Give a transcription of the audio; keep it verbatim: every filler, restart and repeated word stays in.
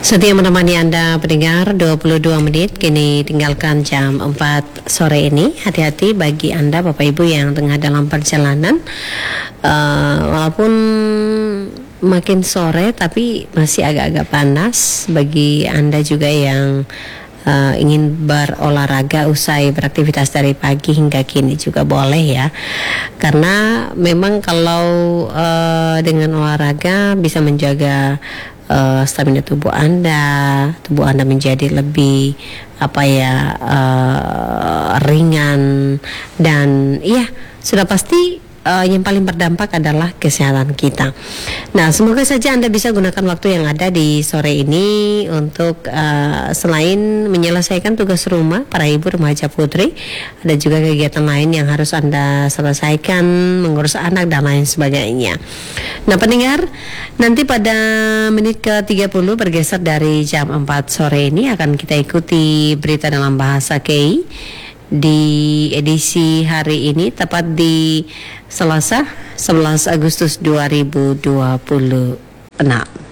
Setia menemani Anda pendengar dua puluh dua menit kini tinggalkan jam empat sore ini. Hati-hati bagi Anda Bapak Ibu yang tengah dalam perjalanan, uh, walaupun makin sore tapi masih agak-agak panas. Bagi Anda juga yang uh, ingin berolahraga usai beraktivitas dari pagi hingga kini juga boleh ya, karena memang kalau uh, dengan olahraga bisa menjaga Uh, stamina tubuh Anda, tubuh Anda menjadi lebih apa ya uh, ringan, dan iya sudah pasti uh, yang paling berdampak adalah kesehatan kita. Nah, semoga saja Anda bisa gunakan waktu yang ada di sore ini untuk uh, selain menyelesaikan tugas rumah para ibu remaja putri, ada juga kegiatan lain yang harus Anda selesaikan, mengurus anak dan lain sebagainya. Nah pendengar, nanti pada menit ke tiga puluh bergeser dari jam empat sore ini akan kita ikuti berita dalam bahasa K I di edisi hari ini, tepat di Selasa sebelas Agustus dua ribu dua puluh enam.